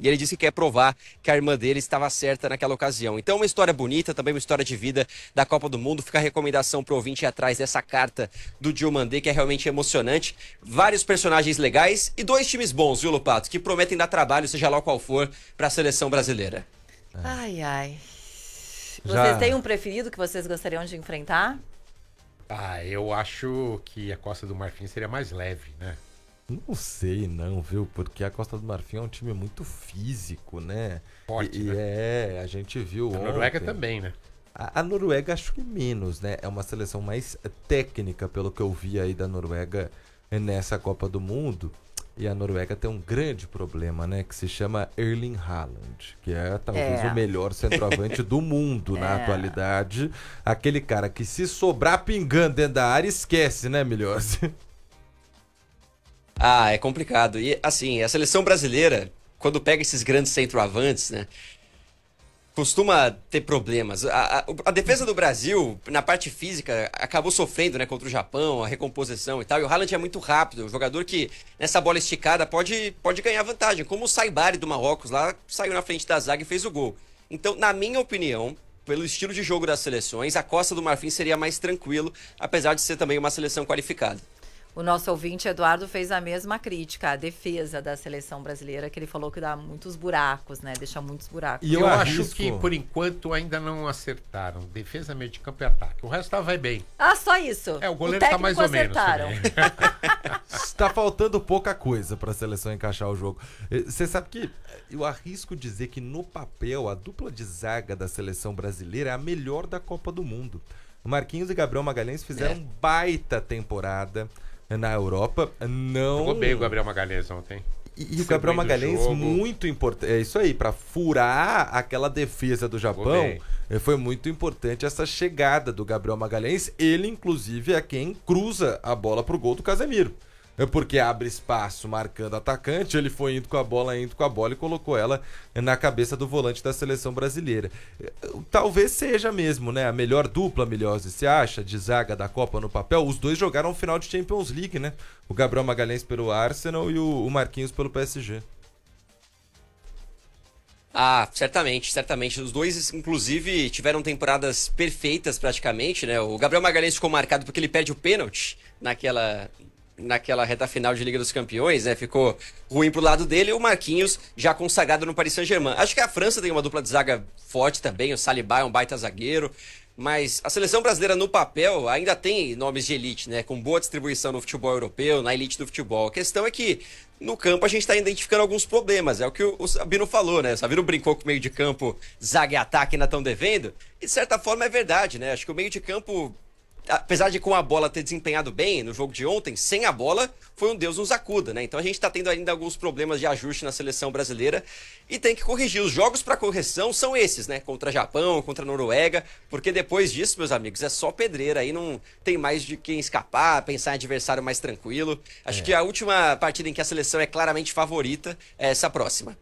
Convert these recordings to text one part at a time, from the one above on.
E ele disse que quer provar que a irmã dele estava certa naquela ocasião. Então, uma história bonita, também uma história de vida da Copa do Mundo. Fica a recomendação pro ouvinte ir atrás dessa carta do Diomandé, que é realmente emocionante. Vários personagens legais e 2 times bons, viu, Lopato? Que prometem dar trabalho, seja lá qual for, para a seleção brasileira. Ai, ai. Já- Vocês têm um preferido que vocês gostariam de enfrentar? Eu acho que a Costa do Marfim seria mais leve, né? Não sei não, viu? Porque a Costa do Marfim é um time muito físico, né? Forte, e né? a gente viu A ontem. Noruega também, né? A Noruega acho que menos, né? É uma seleção mais técnica, pelo que eu vi aí da Noruega nessa Copa do Mundo. E a Noruega tem um grande problema, né? Que se chama Erling Haaland, que é talvez o melhor centroavante do mundo na atualidade. Aquele cara que se sobrar pingando dentro da área, esquece, né, Milhose? Ah, é complicado. E, assim, a seleção brasileira, quando pega esses grandes centroavantes, né, costuma ter problemas. A defesa do Brasil, na parte física, acabou sofrendo, né, contra o Japão, a recomposição e tal. E o Haaland é muito rápido, um jogador que, nessa bola esticada, pode ganhar vantagem. Como o Saibari do Marrocos lá, saiu na frente da zaga e fez o gol. Então, na minha opinião, pelo estilo de jogo das seleções, a Costa do Marfim seria mais tranquilo, apesar de ser também uma seleção qualificada. O nosso ouvinte, Eduardo, fez a mesma crítica à defesa da seleção brasileira, que ele falou que dá muitos buracos, né? Deixa muitos buracos. E eu arrisco- acho que, por enquanto, ainda não acertaram. Defesa, meio de campo e ataque. O resto vai bem. Ah, só isso? O goleiro tá mais ou menos também. Está faltando pouca coisa para a seleção encaixar o jogo. Você sabe que eu arrisco dizer que no papel a dupla de zaga da seleção brasileira é a melhor da Copa do Mundo. O Marquinhos e Gabriel Magalhães fizeram baita temporada na Europa. Não. Jogou bem o Gabriel Magalhães ontem. E o Gabriel Bem do Magalhães, jogo. muito importante. É isso aí, para furar aquela defesa do Japão, bem. foi muito importante essa chegada do Gabriel Magalhães. Ele, inclusive, é quem cruza a bola pro gol do Casemiro. Porque abre espaço marcando atacante, ele foi indo com a bola e colocou ela na cabeça do volante da seleção brasileira. Talvez seja mesmo, né? A melhor dupla, Milhose, se acha, de zaga da Copa no papel. Os dois jogaram final de Champions League, né? O Gabriel Magalhães pelo Arsenal e o Marquinhos pelo PSG. Ah, certamente, certamente. Os dois, inclusive, tiveram temporadas perfeitas praticamente, né? O Gabriel Magalhães ficou marcado porque ele perde o pênalti naquela reta final de Liga dos Campeões, né? Ficou ruim pro lado dele. E o Marquinhos já consagrado no Paris Saint-Germain. Acho que a França tem uma dupla de zaga forte também. O Saliba é um baita zagueiro. Mas a seleção brasileira no papel ainda tem nomes de elite, né? Com boa distribuição no futebol europeu, na elite do futebol. A questão é que no campo a gente está identificando alguns problemas. É o que o Sabino falou, né? O Sabino brincou com o meio de campo, zaga e ataque ainda estão devendo. E de certa forma é verdade, né? Acho que o meio de campo, apesar de com a bola ter desempenhado bem no jogo de ontem, sem a bola foi um Deus nos acuda, né? Então a gente tá tendo ainda alguns problemas de ajuste na seleção brasileira e tem que corrigir. Os jogos para correção são esses, né? Contra Japão, contra Noruega, porque depois disso, meus amigos, é só pedreira. Aí não tem mais de quem escapar, pensar em adversário mais tranquilo. Acho que a última partida em que a seleção é claramente favorita é essa próxima.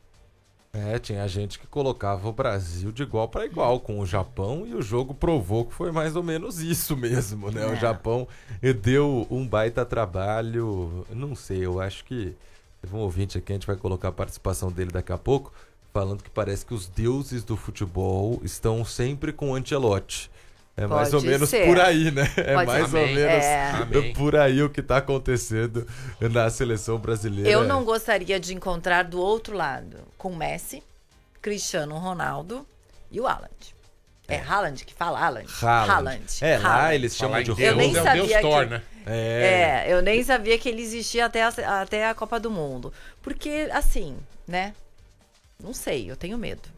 Tinha gente que colocava o Brasil de igual para igual com o Japão e o jogo provou que foi mais ou menos isso mesmo, né? O Japão deu um baita trabalho, não sei, eu acho que teve um ouvinte aqui, a gente vai colocar a participação dele daqui a pouco, falando que parece que os deuses do futebol estão sempre com o Ancelotti. É mais Pode ou menos ser. por aí, né? É Pode mais ser. ou menos Amém. por aí o que tá acontecendo na seleção brasileira. Eu não gostaria de encontrar do outro lado com Messi, Cristiano Ronaldo e o Haaland. É Haaland que fala? Haaland. Haaland. Lá Haaland. eles chamam de Eu nem Deus, sabia Deus Thor, que- né? Eu nem sabia que ele existia até a Copa do Mundo. Porque, assim, né? Não sei, eu tenho medo.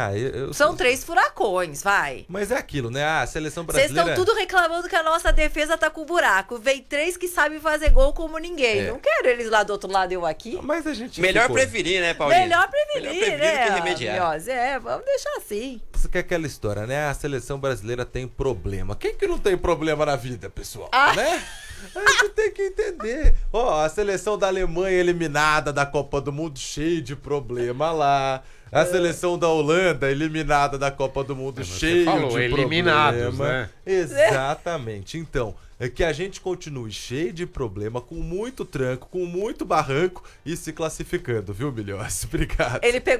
São 3 furacões, vai. Mas é aquilo, né? A seleção Vocês brasileira... estão tudo reclamando que a nossa defesa tá com buraco. Vem 3 que sabem fazer gol como ninguém. Não quero eles lá do outro lado, eu aqui. Mas a gente Melhor ficou... prevenir, né, Paulinho? Melhor prevenir, né? do que remediar. Milhose? Vamos deixar assim. Isso que é aquela história, né? A seleção brasileira tem problema. Quem que não tem problema na vida, pessoal? Né? A gente tem que entender. A seleção da Alemanha eliminada da Copa do Mundo, cheio de problema lá. A seleção da Holanda eliminada da Copa do Mundo, cheio falou, de eliminados, problema. né? Exatamente. Então, é que a gente continue cheio de problema, com muito tranco, com muito barranco e se classificando, viu, Milhões? Obrigado. Ele